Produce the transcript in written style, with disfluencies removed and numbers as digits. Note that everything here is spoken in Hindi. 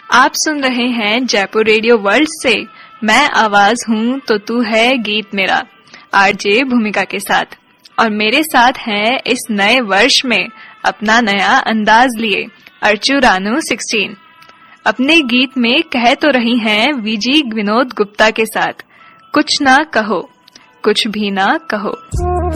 आप सुन रहे हैं जयपुर रेडियो वर्ल्ड से। मैं आवाज हूँ तो तू है गीत मेरा, आरजे भूमिका के साथ। और मेरे साथ हैं इस नए वर्ष में अपना नया अंदाज लिए अर्चू रानू 16। अपने गीत में कह तो रही हैं वीजी विनोद गुप्ता के साथ, कुछ ना कहो, कुछ भी ना कहो।